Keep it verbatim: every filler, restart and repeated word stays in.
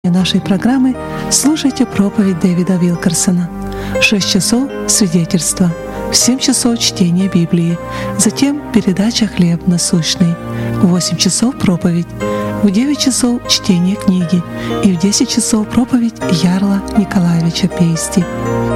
нашей программы слушайте проповедь Дэвида Вилкерсона. В шесть часов — свидетельство, в семь часов — чтение Библии, затем передача «Хлеб насущный», в восемь часов — проповедь, в девять часов — чтение книги и в десять часов — проповедь Ярла Николаевича Пейсти.